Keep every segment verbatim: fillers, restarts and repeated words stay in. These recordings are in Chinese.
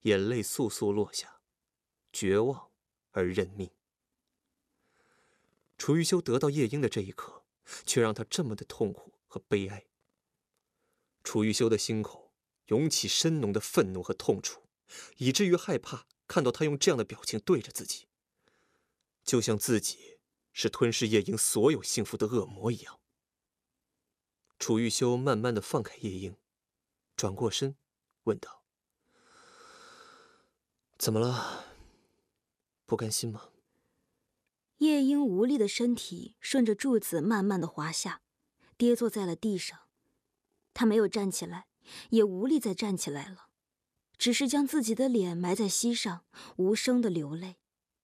眼泪簌簌落下，绝望而认命。楚玉修得到夜莺的这一刻，却让他这么的痛苦和悲哀。楚玉修的心口涌起深浓的愤怒和痛楚，以至于害怕看到他用这样的表情对着自己，就像自己是吞噬夜莺所有幸福的恶魔一样。楚玉修慢慢的放开夜莺，转过身问道：“怎么了？不甘心吗？” 夜莺无力的身体顺着柱子慢慢的滑下，跌坐在了地上。他没有站起来，也无力再站起来了，只是将自己的脸埋在膝上，无声的流泪。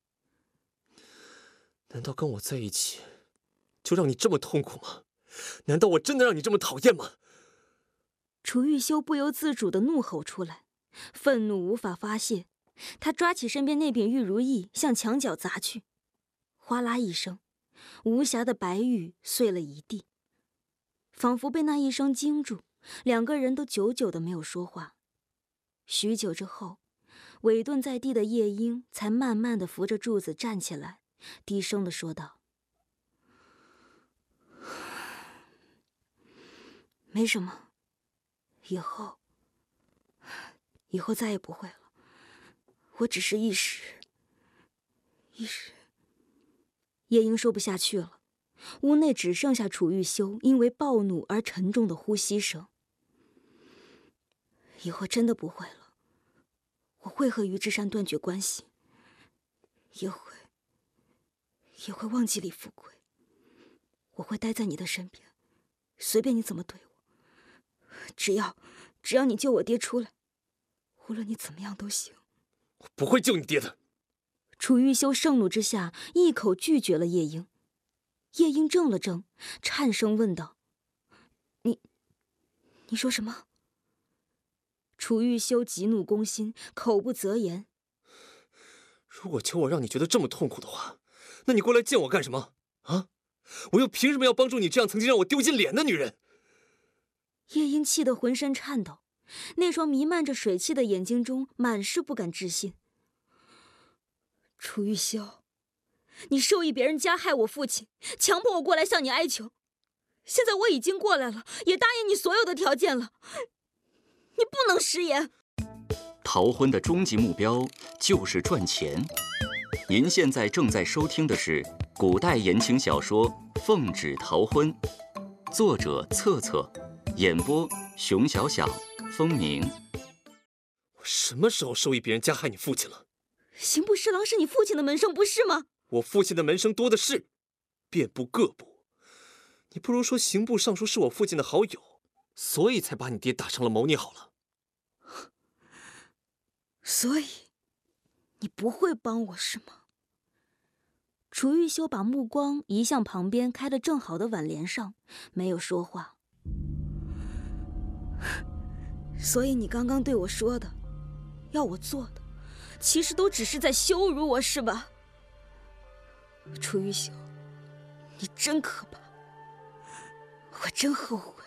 难道跟我在一起，就让你这么痛苦吗？难道我真的让你这么讨厌吗？ 楚玉修不由自主地怒吼出来，愤怒无法发泄，他抓起身边那柄玉如意向墙角砸去，哗啦一声，无瑕的白玉碎了一地。仿佛被那一声惊住，两个人都久久的没有说话。许久之后，委顿在地的夜莺才慢慢的扶着柱子站起来，低声的说道：“没什么，以后，以后再也不会了。我只是一时，一时。”夜莺说不下去了，屋内只剩下楚玉修因为暴怒而沉重的呼吸声。以后真的不会了，我会和于之山断绝关系，也会，也会忘记李富贵。我会待在你的身边，随便你怎么对我，只要，只要你救我爹出来，无论你怎么样都行。 我不会救你爹的。 楚玉修盛怒之下，一口拒绝了夜莺。夜莺怔了怔，颤声问道：“你，你说什么？”楚玉修急怒攻心，口不择言：“ 如果求我让你觉得这么痛苦的话，那你过来见我干什么？啊？我又凭什么要帮助你这样曾经让我丢尽脸的女人？” 夜莺气得浑身颤抖，那双弥漫着水汽的眼睛中满是不敢置信。“楚玉修，你授意别人加害我父亲，强迫我过来向你哀求。现在我已经过来了，也答应你所有的条件了，你不能食言。” 逃婚的终极目标就是赚钱。您现在正在收听的是古代言情小说《奉旨逃婚》，作者策策，演播熊小小、风鸣。 我什么时候授意别人加害你父亲了？ 刑部侍郎是你父亲的门生，不是吗？ 我父亲的门生多的是，遍布各部。你不如说刑部尚书是我父亲的好友，所以才把你爹打成了谋逆好了。 所以，你不会帮我是吗？楚玉修把目光移向旁边开得正好的挽帘上，没有说话。所以你刚刚对我说的，要我做的，其实都只是在羞辱我，是吧？楚玉修，你真可怕，我真后悔。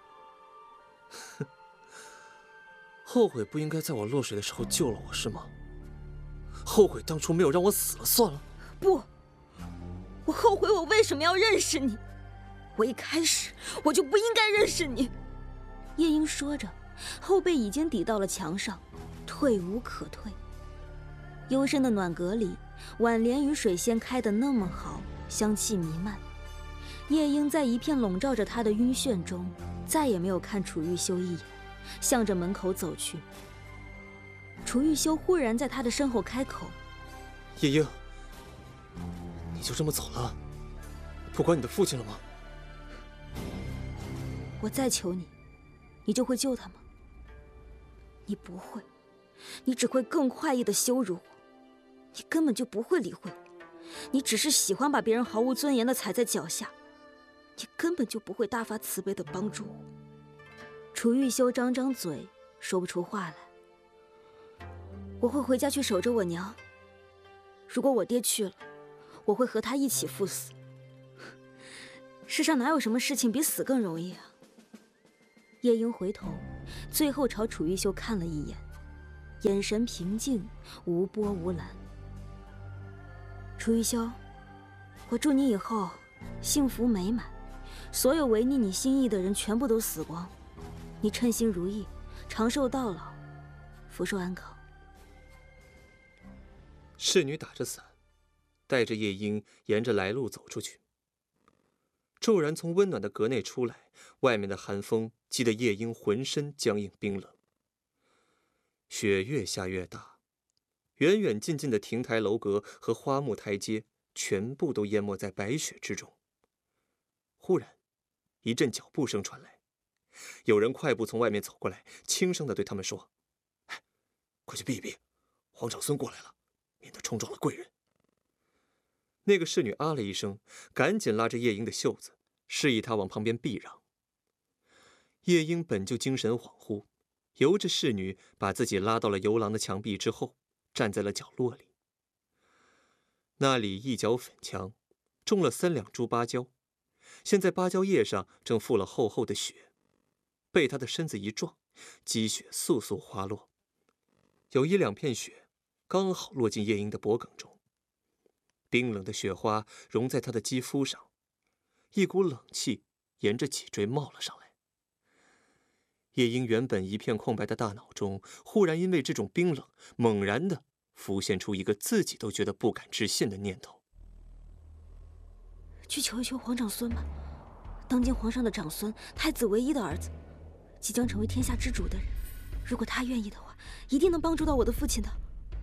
后悔不应该在我落水的时候救了我是吗？后悔当初没有让我死了算了？ 不，我后悔我为什么要认识你，我一开始我就不应该认识你。夜莺说着，后背已经抵到了墙上，退无可退。幽深的暖阁里，挽帘与水仙开得那么好，香气弥漫。夜莺在一片笼罩着她的晕眩中，再也没有看楚玉修一眼，向着门口走去。楚玉修忽然在他的身后开口：“ 夜莺，你就这么走了？不管你的父亲了吗？” 我再求你，你就会救他吗？你不会，你只会更快意地羞辱我，你根本就不会理会我，你只是喜欢把别人毫无尊严地踩在脚下，你根本就不会大发慈悲地帮助我。楚玉修张张嘴，说不出话来。我会回家去守着我娘，如果我爹去了，我会和他一起赴死。世上哪有什么事情比死更容易啊？夜莺回头，最后朝楚玉修看了一眼， 眼神平静，无波无澜。楚玉修，我祝你以后幸福美满，所有违逆你心意的人全部都死光，你称心如意，长寿到老，福寿安康。 侍女打着伞，带着夜莺沿着来路走出去。骤然从温暖的阁内出来，外面的寒风激得夜莺浑身僵硬冰冷。雪越下越大，远远近近的亭台楼阁和花木台阶全部都淹没在白雪之中。忽然，一阵脚步声传来，有人快步从外面走过来，轻声地对他们说：“哎，快去避一避，皇长孙过来了，免得冲撞了贵人。”那个侍女啊了一声，赶紧拉着夜莺的袖子，示意她往旁边避让。夜莺本就精神恍惚，由着侍女把自己拉到了游廊的墙壁之后，站在了角落里。那里一角粉墙，种了三两株芭蕉，现在芭蕉叶上正覆了厚厚的雪，被她的身子一撞，积雪簌簌滑落，有一两片雪刚好落进夜莺的脖颈中。冰冷的雪花融在她的肌肤上，一股冷气沿着脊椎冒了上来。夜莺原本一片空白的大脑中，忽然因为这种冰冷，猛然的浮现出一个自己都觉得不敢置信的念头： 去求一求皇长孙吧，当今皇上的长孙，太子唯一的儿子，即将成为天下之主的人，如果他愿意的话，一定能帮助到我的父亲的。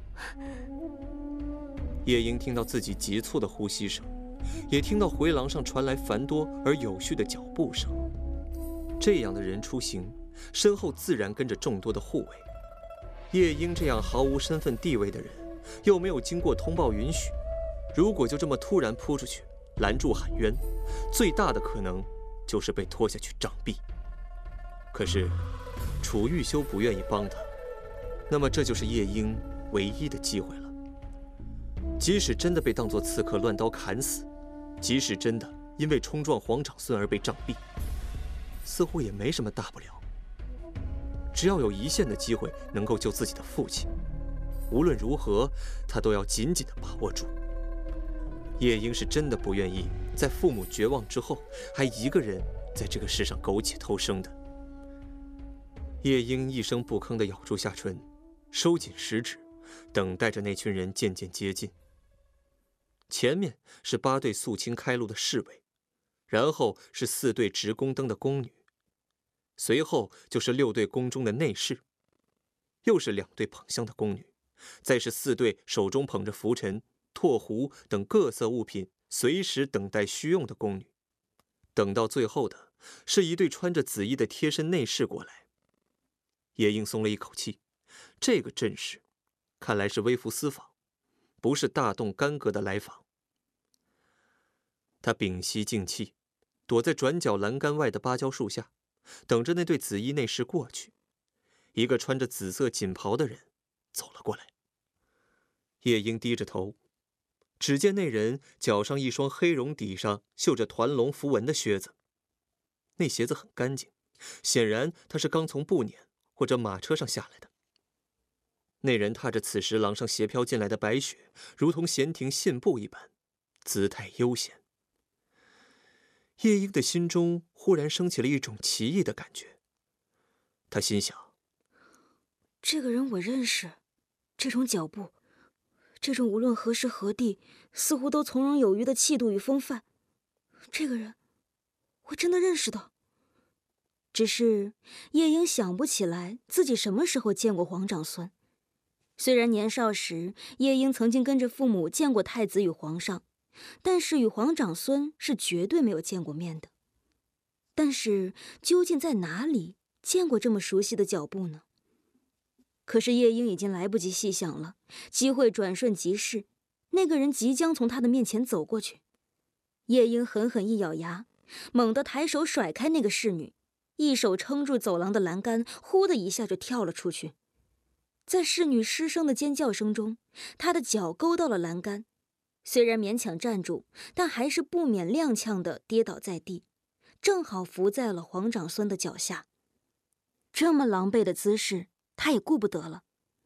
夜莺听到自己急促的呼吸声，也听到回廊上传来繁多而有序的脚步声。这样的人出行，身后自然跟着众多的护卫。夜莺这样毫无身份地位的人，又没有经过通报允许，如果就这么突然扑出去，拦住喊冤，最大的可能就是被拖下去杖毙。可是楚玉修不愿意帮他，那么这就是夜莺唯一的机会了。即使真的被当作刺客乱刀砍死，即使真的因为冲撞皇长孙而被杖毙，似乎也没什么大不了。只要有一线的机会能够救自己的父亲，无论如何他都要紧紧地把握住。夜莺是真的不愿意在父母绝望之后，还一个人在这个世上苟且偷生的。夜莺一声不吭地咬住下唇，收紧食指，等待着那群人渐渐接近。前面是八队肃清开路的侍卫，然后是四队执宫灯的宫女，随后就是六队宫中的内侍，又是两队捧香的宫女，再是四队手中捧着拂尘、唾壶等各色物品，随时等待需用的宫女。等到最后的是一队穿着紫衣的贴身内侍过来。夜莺松了一口气，这个阵势看来是微服私访，不是大动干戈的来访。他屏息静气，躲在转角栏杆外的芭蕉树下，等着那对紫衣内侍过去。一个穿着紫色锦袍的人走了过来。夜莺低着头，只见那人脚上一双黑绒底上绣着团龙符文的靴子，那鞋子很干净，显然他是刚从步辇或者马车上下来的。那人踏着此时廊上斜飘进来的白雪，如同闲庭信步一般，姿态悠闲。夜莺的心中忽然升起了一种奇异的感觉。他心想， 这个人我认识，这种脚步，这种无论何时何地似乎都从容有余的气度与风范，这个人我真的认识的。只是夜莺想不起来自己什么时候见过皇长孙。虽然年少时夜莺曾经跟着父母见过太子与皇上，但是与皇长孙是绝对没有见过面的。但是究竟在哪里见过这么熟悉的脚步呢？可是夜莺已经来不及细想了，机会转瞬即逝，那个人即将从他的面前走过去。夜莺狠狠一咬牙，猛地抬手甩开那个侍女，一手撑住走廊的栏杆，呼的一下就跳了出去。在侍女失声的尖叫声中，他的脚勾到了栏杆，虽然勉强站住，但还是不免踉跄地跌倒在地，正好伏在了皇长孙的脚下。这么狼狈的姿势他也顾不得了，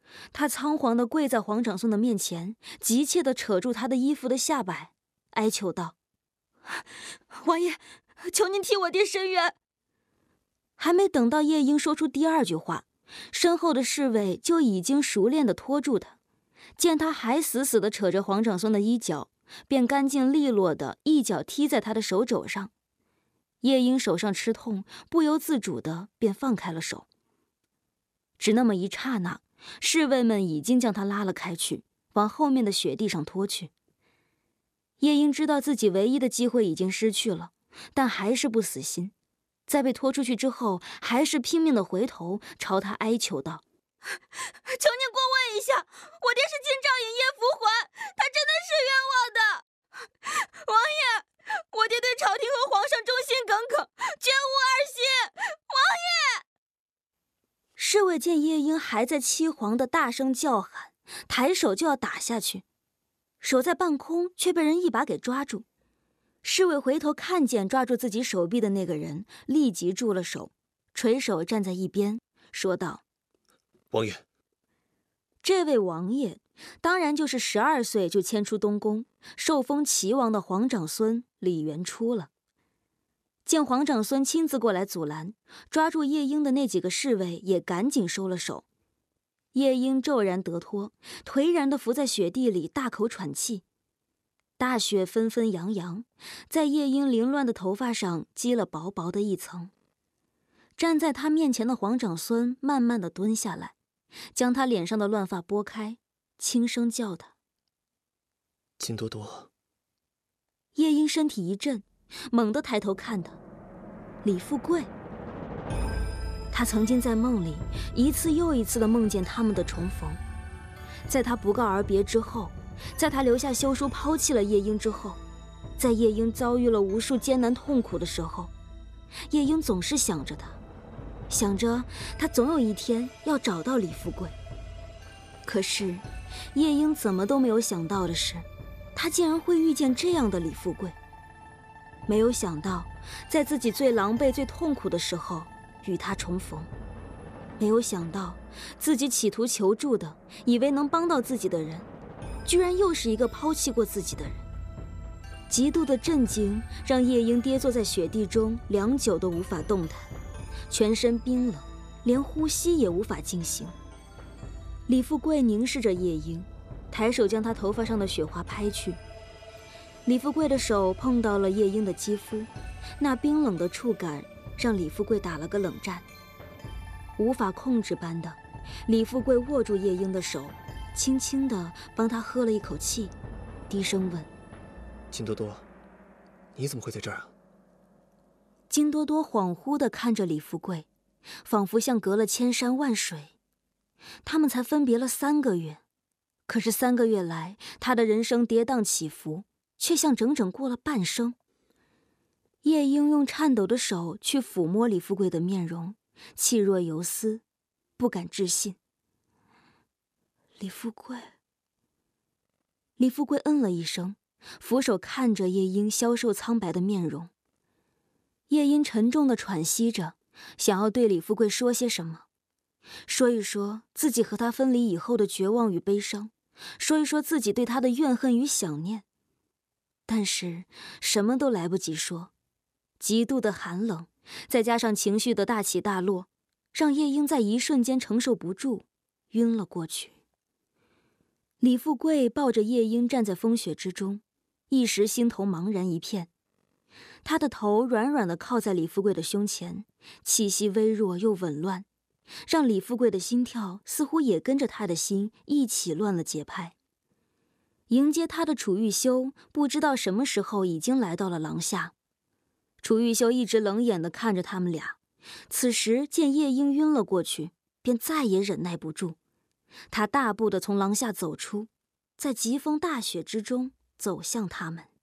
他仓皇地跪在黄长孙的面前，急切地扯住他的衣服的下摆，哀求道：“王爷，求您替我爹伸冤！”还没等到夜莺说出第二句话，身后的侍卫就已经熟练地拖住他，见他还死死地扯着黄长孙的衣角，便干净利落地一脚踢在他的手肘上。夜莺手上吃痛，不由自主地便放开了手。只那么一刹那，侍卫们已经将他拉了开去，往后面的雪地上拖去。夜莺知道自己唯一的机会已经失去了，但还是不死心，在被拖出去之后，还是拼命地回头朝他哀求道：“求您过问一下，我爹是金兆尹叶福环，他真的是冤枉的。王爷，我爹对朝廷和皇上忠心耿耿，绝无二心。王爷！”侍卫见夜莺还在凄惶地大声叫喊，抬手就要打下去，手在半空却被人一把给抓住。侍卫回头看见抓住自己手臂的那个人，立即住了手，垂手站在一边，说道：“ 王爷。” 这位王爷当然就是十二岁就迁出东宫，受封齐王的皇长孙李元初了。见皇长孙亲自过来阻拦，抓住夜莺的那几个侍卫也赶紧收了手。夜莺骤然得脱，颓然地伏在雪地里，大口喘气。大雪纷纷扬扬，在夜莺凌乱的头发上积了薄薄的一层。站在他面前的皇长孙慢慢地蹲下来，将他脸上的乱发拨开，轻声叫他：“ 金多多。” 夜莺身体一震，猛地抬头看他，李富贵。他曾经在梦里一次又一次地梦见他们的重逢，在他不告而别之后，在他留下休书抛弃了夜莺之后，在夜莺遭遇了无数艰难痛苦的时候，夜莺总是想着他，想着他总有一天要找到李富贵。可是夜莺怎么都没有想到的是，他竟然会遇见这样的李富贵。没有想到在自己最狼狈最痛苦的时候与他重逢，没有想到自己企图求助的，以为能帮到自己的人，居然又是一个抛弃过自己的人。极度的震惊让夜莺跌坐在雪地中，良久都无法动弹，全身冰冷，连呼吸也无法进行。李富贵凝视着夜莺，抬手将她头发上的雪花拍去。李富贵的手碰到了夜莺的肌肤，那冰冷的触感让李富贵打了个冷战。无法控制般的，李富贵握住夜莺的手，轻轻地帮她喝了一口气，低声问：“ 金多多，你怎么会在这儿啊？” 金多多恍惚地看着李富贵，仿佛像隔了千山万水。他们才分别了三个月，可是三个月来，他的人生跌宕起伏，却像整整过了半生。夜莺用颤抖的手去抚摸李富贵的面容，气若游丝，不敢置信。李富贵。李富贵嗯了一声，俯首看着夜莺消瘦苍白的面容。夜莺沉重地喘息着，想要对李富贵说些什么，说一说自己和他分离以后的绝望与悲伤，说一说自己对他的怨恨与想念，但是什么都来不及说。极度的寒冷，再加上情绪的大起大落，让夜莺在一瞬间承受不住，晕了过去。李富贵抱着夜莺站在风雪之中，一时心头茫然一片。他的头软软地靠在李富贵的胸前，气息微弱又紊乱，让李富贵的心跳似乎也跟着他的心一起乱了节拍。迎接他的楚玉修不知道什么时候已经来到了廊下。楚玉修一直冷眼地看着他们俩，此时见夜莺晕了过去，便再也忍耐不住。他大步地从廊下走出，在疾风大雪之中走向他们。